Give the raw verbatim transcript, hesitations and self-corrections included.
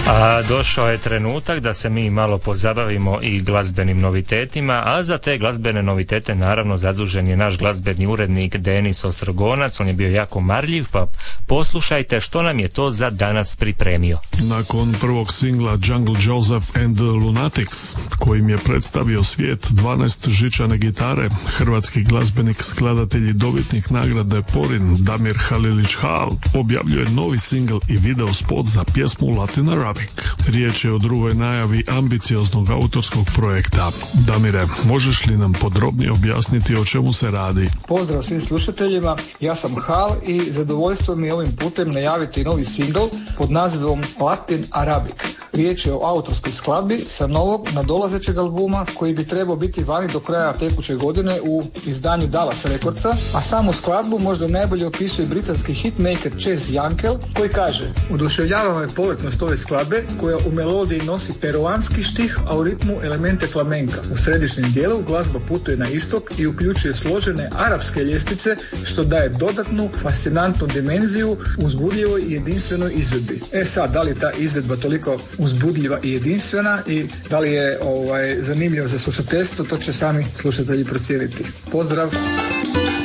A došao je trenutak da se mi malo pozabavimo i glazbenim novitetima, a za te glazbene novitete naravno zadužen je naš glazbeni urednik Denis Ostrogonac. On je bio jako marljiv, pa poslušajte što nam je to za danas pripremio. Nakon prvog singla Jungle Joseph and the Lunatics, kojim je predstavio svijet dvanaest žičane gitare, hrvatski glazbenik, skladatelj i dobitnik nagrade Porin Damir Halilić Hal objavljuje novi singl i video spot za pjesmu Latin Arabic. Riječ je o drugoj najavi ambicioznog autorskog projekta. Damire, možeš li nam podrobnije objasniti o čemu se radi? Pozdrav svim slušateljima, ja sam Hal i zadovoljstvo mi je ovim putem najaviti novi singl pod nazivom Latin Arabic. Riječ je o autorskoj skladbi sa novog nadolazećeg albuma koji bi trebao biti vani do kraja tekuće godine u izdanju Dallas Recordsa, a samu skladbu možda najbolje opisuje britanski hitmaker Chess Jankel koji kaže: oduševljava me poletnost ove skladbe koja u melodiji nosi peruanski štih, a u ritmu elemente flamenka. U središnjem dijelu glazba putuje na istok i uključuje složene arapske ljestvice što daje dodatnu fascinantnu dimenziju uzbudljivoj i jedinstvenoj izvedbi. E sad, da li je ta izvedba toliko uzbudljiva i jedinstvena i da li je ovaj, zanimljiva za slušateljstvo, to će sami slušatelji procijeniti. Pozdrav!